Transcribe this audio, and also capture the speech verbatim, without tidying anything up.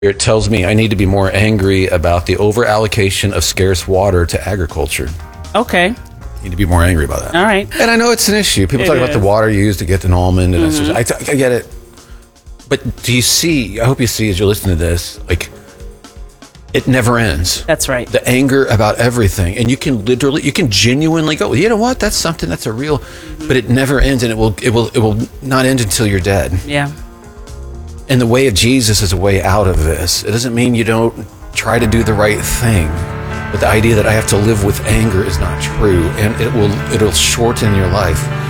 It tells me I need to be more angry about the over allocation of scarce water to agriculture. Okay. I need to be more angry about that. All right. And I know it's an issue. People It talk is. about the water used to get an almond, and Mhm. that's just, I, I get it. But do you see? I hope you see as you're listening to this, like it never ends. That's right. The anger about everything, and you can literally, you can genuinely go, you know what? That's something that's a real, Mm-hmm. but it never ends, and it will, it will, it will not end until you're dead. Yeah. And the way of Jesus is a way out of this. It doesn't mean you don't try to do the right thing, but the idea that I have to live with anger is not true, and it will, it'll shorten your life.